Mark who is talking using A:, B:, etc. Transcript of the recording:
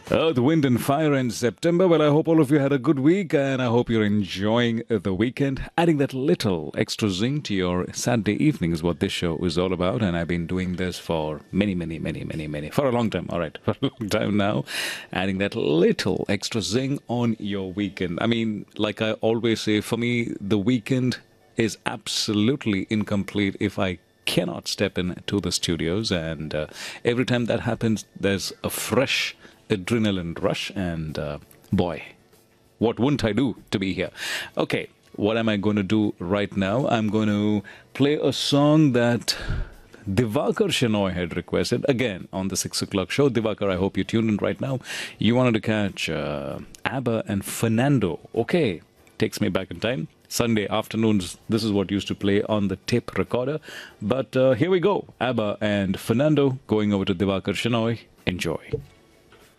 A: Earth, Wind and Fire in September. Well, I hope all of you had a good week and I hope you're enjoying the weekend. Adding that little extra zing to your Saturday evening is what this show is all about. And I've been doing this for for a long time. All right, for a long time now. Adding that little extra zing on your weekend. I mean, like I always say, for me, the weekend is absolutely incomplete if I cannot step into the studios. And every time that happens, there's a fresh adrenaline rush, and boy, what wouldn't I do to be here? Okay, what am I going to do right now? I'm going to play a song that Divakar Shenoy had requested again on the 6 o'clock show. Divakar, I hope you're tuned in right now. You wanted to catch ABBA and Fernando. Okay, takes me back in time. Sunday afternoons, this is what used to play on the tape recorder. But here we go. ABBA and Fernando going over to Divakar Shenoy. Enjoy.